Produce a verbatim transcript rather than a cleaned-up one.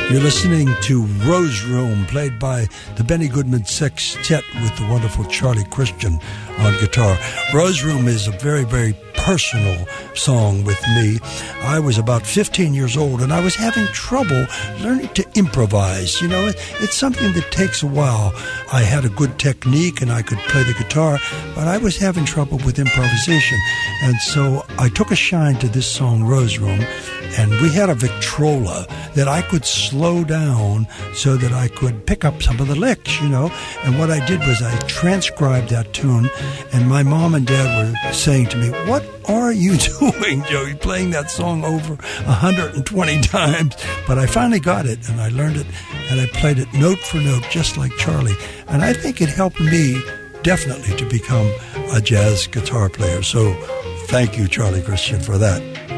You're listening to Rose Room, played by the Benny Goodman Sextet with the wonderful Charlie Christian on guitar. Rose Room is a very, very personal song with me. I was about fifteen years old, and I was having trouble learning to improvise. You know, it, it's something that takes a while. I had a good technique, and I could play the guitar, but I was having trouble with improvisation. And so I took a shine to this song, Rose Room, and we had a Victrola that I could slow down so that I could pick up some of the licks, you know. And what I did was I transcribed that tune, and my mom and dad were saying to me, "What are you doing, Joey, playing that song over one hundred twenty times?" But I finally got it, and I learned it, and I played it note for note, just like Charlie. And I think it helped me definitely to become a jazz guitar player. So thank you, Charlie Christian, for that.